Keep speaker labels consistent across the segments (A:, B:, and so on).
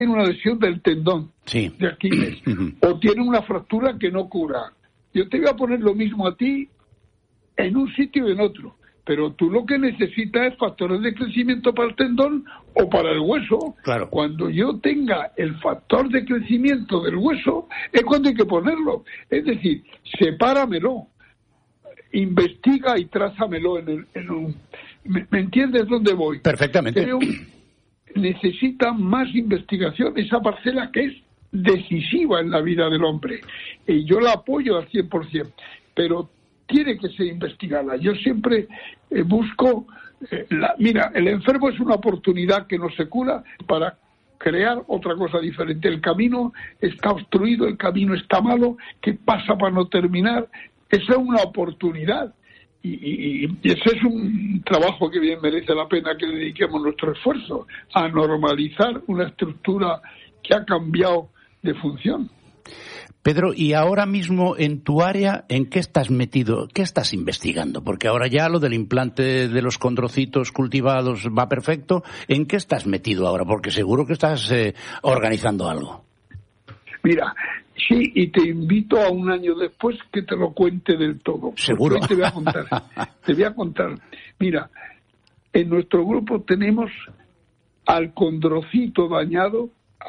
A: una lesión del tendón de Aquiles, o tiene una fractura que no cura. Yo te voy a poner lo mismo a ti en un sitio y en otro, pero tú lo que necesitas es factores de crecimiento para el tendón o para el hueso.
B: Claro.
A: Cuando yo tenga el factor de crecimiento del hueso, es cuando hay que ponerlo. Es decir, sepáramelo, investiga y trázamelo ¿Me entiendes dónde voy?
B: Perfectamente.
A: Creo necesita más investigación esa parcela que es decisiva en la vida del hombre. Y yo la apoyo al 100%, pero tiene que ser investigada. Yo siempre busco... mira, el enfermo es una oportunidad que no se cura para crear otra cosa diferente. El camino está obstruido, el camino está malo, ¿qué pasa para no terminar? Esa es una oportunidad. Y ese es un trabajo que bien merece la pena que le dediquemos nuestro esfuerzo a normalizar una estructura que ha cambiado de función.
B: Pedro, y ahora mismo en tu área, ¿en qué estás metido? ¿Qué estás investigando? Porque ahora ya lo del implante de los condrocitos cultivados va perfecto. ¿En qué estás metido ahora? Porque seguro que estás organizando algo.
A: Mira, sí, y te invito a un año después que te lo cuente del todo.
B: Seguro.
A: Hoy te voy a contar. Mira, en nuestro grupo tenemos al condrocito dañado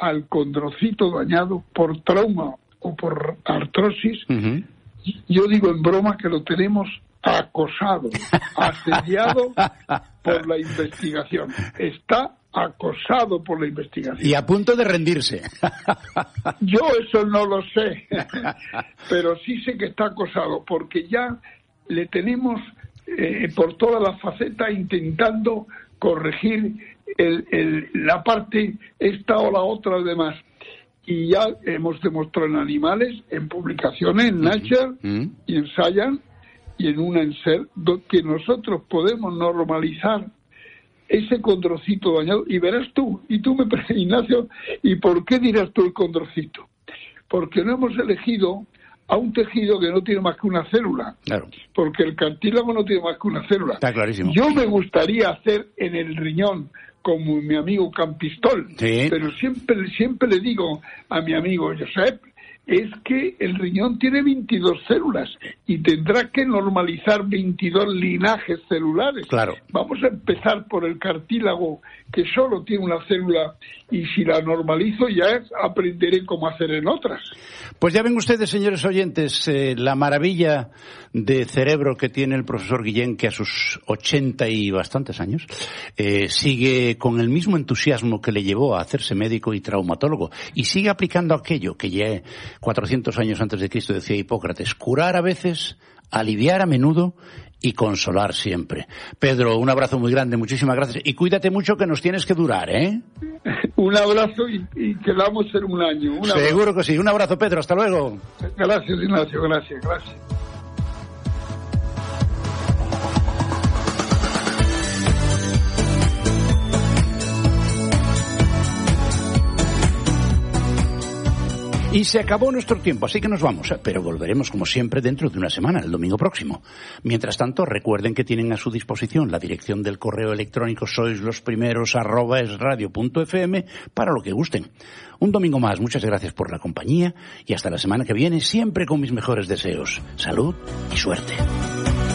A: por trauma o por artrosis. Uh-huh. Yo digo en broma que lo tenemos acosado, asediado por la investigación. Está acosado por la investigación.
B: Y a punto de rendirse.
A: Yo eso no lo sé, pero sí sé que está acosado, porque ya le tenemos por todas las facetas intentando corregir la parte esta o la otra, además. Y ya hemos demostrado en animales, en publicaciones, en Nature y en Science, y en una en Cell, que nosotros podemos normalizar ese condrocito dañado. Y verás tú, Ignacio, ¿y por qué dirás tú el condrocito? Porque no hemos elegido a un tejido que no tiene más que una célula. Claro. Porque el cartílago no tiene más que una célula.
B: Está clarísimo.
A: Yo me gustaría hacer en el riñón como mi amigo Campistol, sí. Pero siempre le digo a mi amigo Josep, es que el riñón tiene 22 células y tendrá que normalizar 22 linajes celulares.
B: Claro.
A: Vamos a empezar por el cartílago, que solo tiene una célula, y si la normalizo ya aprenderé cómo hacer en otras.
B: Pues ya ven ustedes, señores oyentes, la maravilla de cerebro que tiene el profesor Guillén, que a sus 80 y bastantes años sigue con el mismo entusiasmo que le llevó a hacerse médico y traumatólogo, y sigue aplicando aquello que ya 400 años antes de Cristo decía Hipócrates: curar a veces, aliviar a menudo y consolar siempre. Pedro, un abrazo muy grande, muchísimas gracias, y cuídate mucho, que nos tienes que durar, ¿eh?
A: Un abrazo y quedamos en un año.
B: Seguro que sí. Un abrazo, Pedro, hasta luego.
A: Gracias, Ignacio, gracias.
B: Y se acabó nuestro tiempo, así que nos vamos, pero volveremos como siempre dentro de una semana, el domingo próximo. Mientras tanto, recuerden que tienen a su disposición la dirección del correo electrónico soislosprimeros@esradio.fm para lo que gusten. Un domingo más, muchas gracias por la compañía y hasta la semana que viene, siempre con mis mejores deseos. Salud y suerte.